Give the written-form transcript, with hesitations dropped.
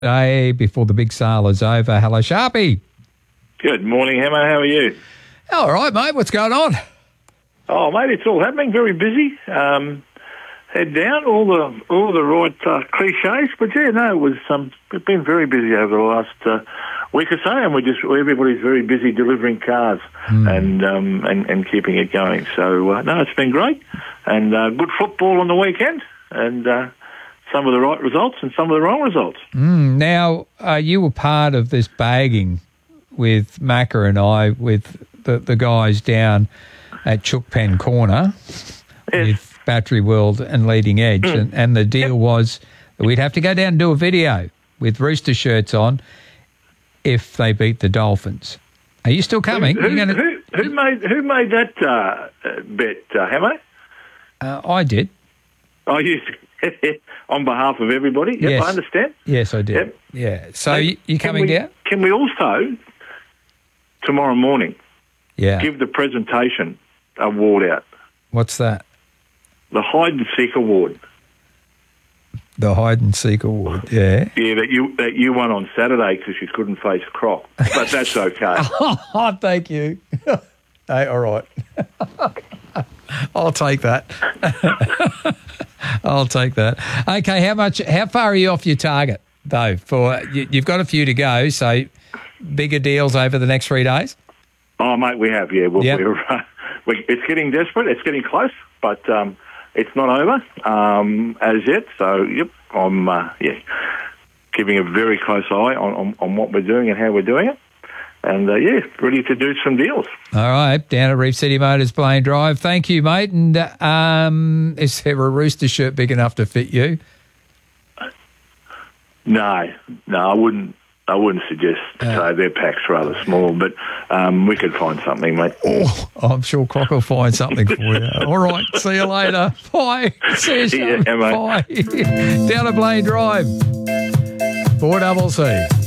Hey, before the big sale is over. Hello, Sharpie. Good morning, Hammer. How are you? All right, mate. What's going on? Oh, mate, it's all happening. Very busy. Head down, all the right cliches. But yeah, no, we've been very busy over the last week or so, and everybody's very busy delivering cars and keeping it going. So no, it's been great, and good football on the weekend, and some of the right results and some of the wrong results. Now, you were part of this bagging with Macca and I, with the guys down at Chookpen Corner with Battery World and Leading Edge, and the deal was that we'd have to go down and do a video with Rooster shirts on if they beat the Dolphins. Are you still coming? Who made that bet, Hammer? I did. Oh, you on behalf of everybody? Yep, yes. I understand. Yes, I did. Yep. Yeah. So you coming down? Can we also, tomorrow morning, give the presentation award out? What's that? The Hide and Seek Award. The Hide and Seek Award, yeah. Yeah, that you won on Saturday because you couldn't face Croc. But that's okay. Oh, thank you. Hey, all right. I'll take that. I'll take that. Okay, how far are you off your target, though? You've got a few to go, so bigger deals over the next 3 days? Oh, mate, we have, yeah. It's getting desperate. It's getting close, but it's not over as yet. So, yep, I'm keeping a very close eye on what we're doing and how we're doing it. And, ready to do some deals. All right, down at Reef City Motors, Blaine Drive. Thank you, mate. And is there a Rooster shirt big enough to fit you? No, I wouldn't suggest so. Their pack's rather small, but we could find something, mate. Oh, I'm sure Croc will find something for you. All right, see you later. Bye. See you, Bye. Down at Blaine Drive. 4CC.